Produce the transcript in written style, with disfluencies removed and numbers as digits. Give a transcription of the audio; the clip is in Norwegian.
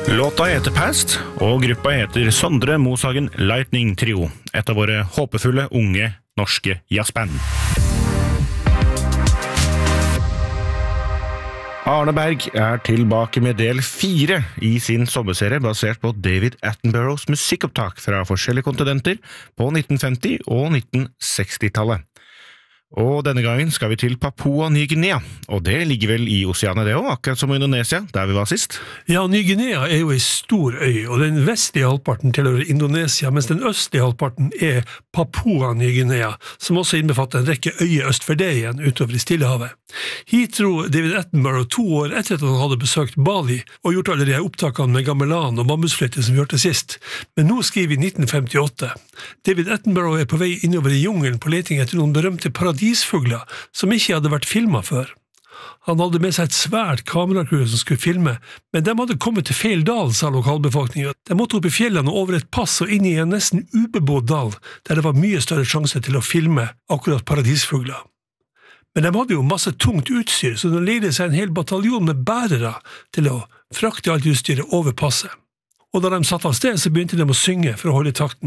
Låta heter Past, og gruppa heter Sondre Moshagen Lightning Trio, et av våre håpefulle unge norske jazzband. Arne Berg tilbake med del 4 i sin sommerserie basert på David Attenboroughs musikkopptak fra forskjellige kontinenter på 1950- og 1960-tallet. Og denne gangen skal vi til Papua Ny-Guinea, og det ligger vel i Oceania det også, akkurat som Indonesia, der vi var sist. Ja, Ny-Guinea jo en stor øy, og den vestlige halvparten tilhører Indonesia, mens den østlige halvparten Papua Ny-Guinea, som også innbefatter en rekke øyer øst for det igjen, utover i Stillehavet. Hit dro David Attenborough 2 år etter at han hadde besøkt Bali, og gjort allerede opptakene med gamelan og bambusfløyte som vi hørte sist. Men nå skriver vi 1958. David Attenborough på vei innover i jungelen på leting etter noen berømte paradisfugler som ikke hadde vært filmet før. Han hadde med seg et svært kamerakrew som skulle filme, men de hadde kommet til feil dal, sa lokalbefolkningen. De måtte opp i fjellene og over et pass og inn i en nesten ubebodd dal, der det var mye større sjanse til å filme akkurat paradisfugler. Men de hadde jo masse tungt utstyr, så de leide seg en hel bataljon med bærere til å frakte alt utstyret over passet. Og da de satt av sted, så begynte de å synge for å holde takten.